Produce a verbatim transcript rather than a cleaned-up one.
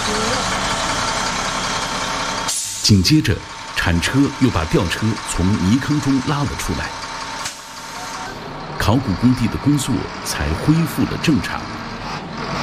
紧接着，铲车又把吊车从泥坑中拉了出来，考古工地的工作才恢复了正常。